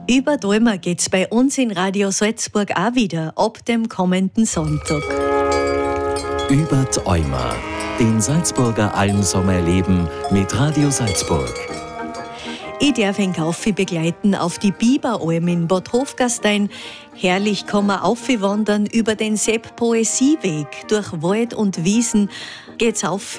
Über die Alma geht's bei uns in Radio Salzburg auch wieder ab dem kommenden Sonntag. Über die Alma, den Salzburger Almsommer erleben mit Radio Salzburg. Ich darf einen Kauffi begleiten auf die Biberalm in Bad Hofgastein. Herrlich kann man aufwandern über den Sepp-Poesieweg. Durch Wald und Wiesen geht's auf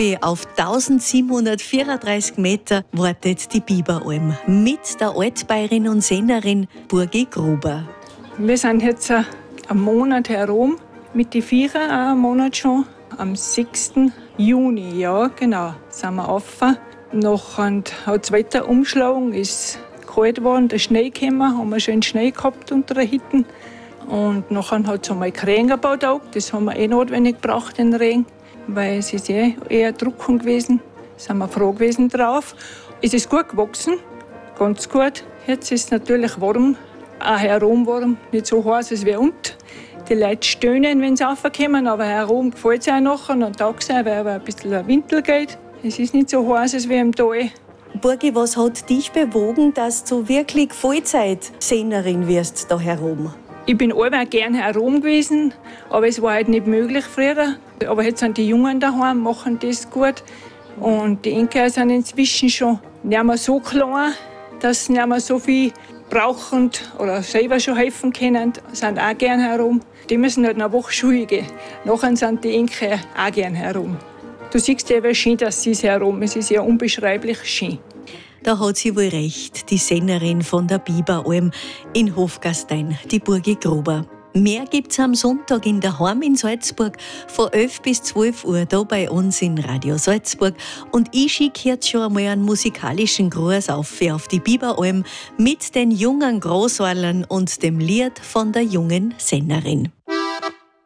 1734 Meter, wartet die Biberalm mit der Altbayerin und Sennerin Burgi Gruber. Wir sind jetzt einen Monat herum mit den Viecher, auch einen Monat schon. Am 6. Juni, ja genau, sind wir rauf. Nachher hat das Wetter umgeschlagen, ist kalt geworden, der Schnee gekommen, haben wir schön Schnee gehabt unter der Hütte. Und nachher hat es einmal Krähen gebaut, das haben wir notwendig gebraucht, den Regen, weil es ist eher trocken gewesen. Da sind wir froh gewesen drauf. Es ist gut gewachsen, ganz gut. Jetzt ist es natürlich warm, auch herum warm, nicht so heiß als wie unten. Die Leute stöhnen, wenn sie raufkommen, aber herum gefällt es auch nachher und tagsüber, weil ein bisschen der Winter geht. Es ist nicht so heiß als wie im Tal. Burgi, was hat dich bewogen, dass du wirklich Vollzeit-Sennerin wirst da herum? Ich bin allweil gern herum gewesen, aber es war halt nicht möglich früher. Aber jetzt sind die Jungen daheim, machen das gut. Und die Enkel sind inzwischen schon nicht mehr so klein, dass sie nicht mehr so viel brauchen oder selber schon helfen können, sind auch gern herum. Die müssen halt eine Woche Schule gehen. Nachher sind die Enkel auch gern herum. Du siehst ja, wie schön, dass sie es herum. Es ist ja unbeschreiblich schön. Da hat sie wohl recht, die Sennerin von der Biberalm in Hofgastein, die Burgi Gruber. Mehr gibt's am Sonntag in der Heim in Salzburg von 11 bis 12 Uhr da bei uns in Radio Salzburg. Und ich schicke jetzt schon einmal einen musikalischen Gruß auf die Biberalm mit den jungen Großorlern und dem Lied von der jungen Sennerin.